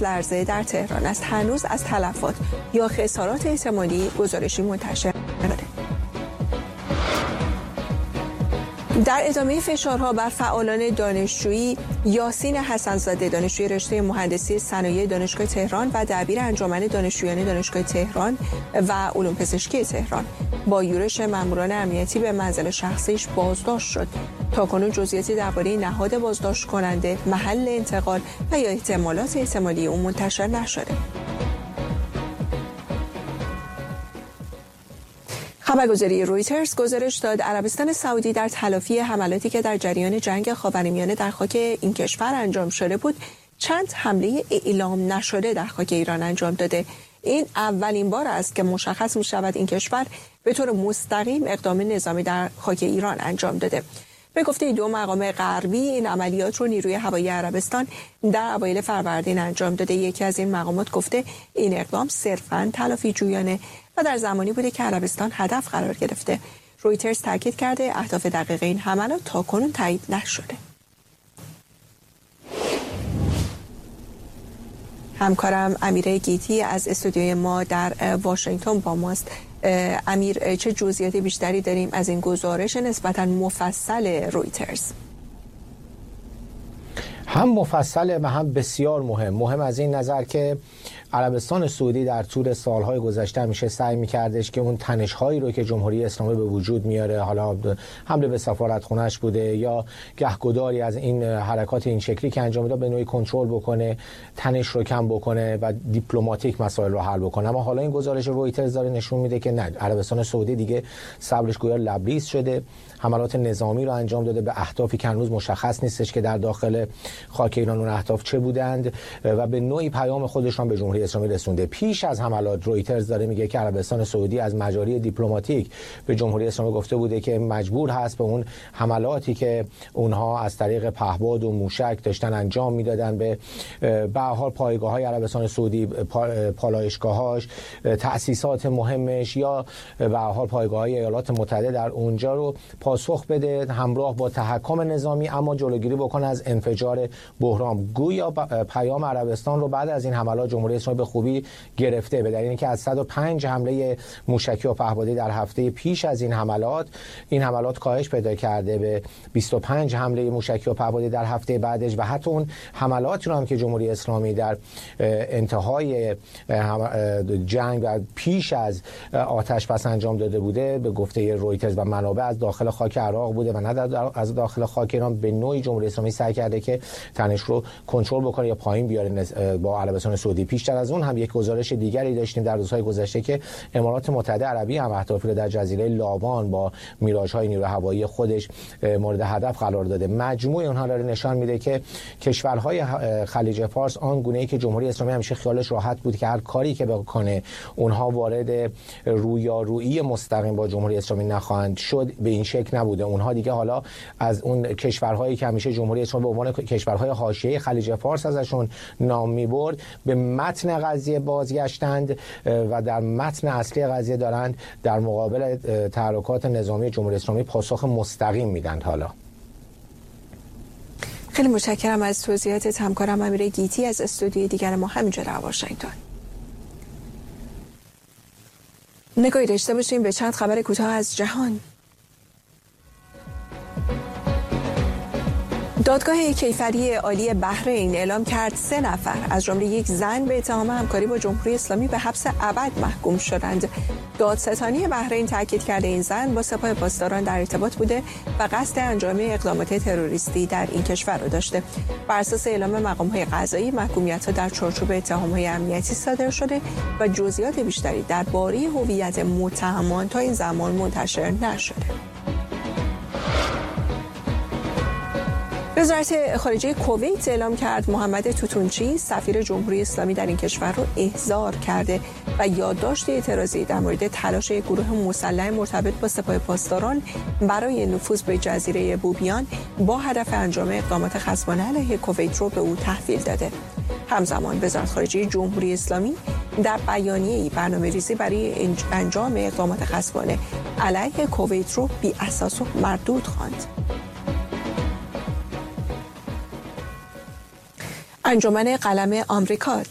چند لحظه در تهران است. هنوز از تلفات یا خسارات احتمالی گزارشی منتشر نشده. در ادامه فشارها بر فعالان دانشجویی، یاسین حسن‌زاده دانشجوی رشته مهندسی صنایع دانشگاه تهران و دبیر انجمن دانشجویان دانشگاه تهران و علوم پزشکی تهران با یورش ماموران امنیتی به منزل شخصیش بازداشت شد. تاکنون جزئیاتی درباره نهاد بازداشت کننده، محل انتقال و یا احتمالات احتمالی اون منتشر نشده. خبرگزاری رویترز گزارش داد عربستان سعودی در تلافی حملاتی که در جریان جنگ خاورمیانه در خاک این کشور انجام شده بود، چند حمله اعلام نشده در خاک ایران انجام داده. این اولین بار است که مشخص می شود این کشور به طور مستقیم اقدام نظامی در خاک ایران انجام داده. به گفته دو مقام غربی این عملیات رو نیروی هوایی عربستان در اوایل فروردین انجام داده. یکی از این مقامات گفته این اقدام صرفاً تلافی جویانه و در زمانی بوده که عربستان هدف قرار گرفته. رویترز تاکید کرده اهداف دقیق این حملات تاکنون تایید نشده. همکارم امیر گیتی از استودیوی ما در واشنگتن با ماست. امیر، چه جزئیات بیشتری داریم از این گزارش نسبتاً مفصل رویترز؟ هم مفصل و هم بسیار مهم از این نظر که عربستان سعودی در طول سالهای گذشته همیشه سعی می‌کردش که اون تنش‌هایی رو که جمهوری اسلامی به وجود میاره، حالا حمله به سفارتخونه‌اش بوده یا گهگداری از این حرکات این شکلی که انجام میده، به نوعی کنترل بکنه، تنش رو کم بکنه و دیپلماتیک مسائل رو حل بکنه. اما حالا این گزارش رویترز داره نشون میده که نه، عربستان سعودی دیگه صبرش گویا لبریز شده، حملات نظامی رو انجام داده به اهدافی که هنوز مشخص نیستش که در داخل خاک ایران اون اهداف چه بودند و به نوعی پیام خودش رو به جمهوری اسلامی رسونده. پیش از حملات رویترز داره میگه که عربستان سعودی از مجاری دیپلماتیک به جمهوری اسلامی گفته بوده که مجبور هست به اون حملاتی که اونها از طریق پهپاد و موشک داشتن انجام میدادن به هر حال پایگاه‌های عربستان سعودی، پالایشگاه‌هاش، تأسیسات مهمش یا به هر حال پایگاه‌های ایالات متحده در اونجا رو پاسخ بده همراه با تحکم نظامی، اما جلوگیری بکنه از انفجار بحران. گویا پیام عربستان رو بعد از این حملات جمهوری اسلامی به خوبی گرفته، به دلیل اینکه از 105 حمله موشکی و پهپادی در هفته پیش از این حملات کاهش پیدا کرده به 25 حمله موشکی و پهپادی در هفته بعدش و حتی اون حملاتی رو هم که جمهوری اسلامی در انتهای جنگ و پیش از آتش بس انجام داده بوده، به گفته رویترز و منابع از داخل خاک عراق بوده و نه از داخل خاک ایران. به نوعی جمهوری اسلامی سعی کرده که تنش رو کنترل بکنه یا پایین بیاره با عربستان سعودی. پیشتر از اون هم یک گزارش دیگری داشتیم در روزهای گذشته که امارات متحده عربی هم اهدافی رو در جزیره لاوان با میراژهای نیروی هوایی خودش مورد هدف قرار داده. مجموع اونها داره نشان میده که کشورهای خلیج فارس آنگونه‌ای که جمهوری اسلامی همیشه خیالش راحت بود که هر کاری که بکنه اونها وارد رویارویی مستقیم با جمهوری اسلامی نخواهند شد، به این شکل نبوده. اونها دیگه حالا از اون کشورهایی که همیشه جمهوری اسلامی به عنوان کشورهای حاشیه خلیج فارس ازشون نام میبرد، به متن قضیه بازگشتند و در متن اصلی قضیه دارند در مقابل تحرکات نظامی جمهوری اسلامی پاسخ مستقیم میدند. حالا خیلی متشکرم از توضیحات همکارم امیر گیتی از استودیوی دیگر ما همینجا در واشنگتن. نگاهی داشته باشیم به چند خبر کوتاه از جهان. دادگاه کیفری عالی بحرین اعلام کرد 3 نفر از جمله یک زن به اتهام همکاری با جمهوری اسلامی به حبس ابد محکوم شدند. دادستانی بحرین تاکید کرده این زن با سپاه پاسداران در ارتباط بوده و قصد انجام اقدامات تروریستی در این کشور را داشته. بر اساس اعلام مقام‌های قضایی محکومیت‌ها در چارچوب اتهام‌های امنیتی صادر شده و جزئیات بیشتری درباره هویت متهمان تا این زمان منتشر نشده. وزارت خارجه کویت اعلام کرد محمد توتونچی سفیر جمهوری اسلامی در این کشور را احضار کرده و یادداشت اعتراضی در مورد تلاش گروه مسلح مرتبط با سپاه پاسداران برای نفوذ به جزیره بوبیان با هدف انجام اقدامات خصمانه علیه کویت رو به او تحویل داده. همزمان وزارت خارجه جمهوری اسلامی در بیانیه‌ای برنامه‌ریزی برای انجام اقدامات خصمانه علیه کویت رو بی اساس و مردود خواند. انجمن قلم آمریکا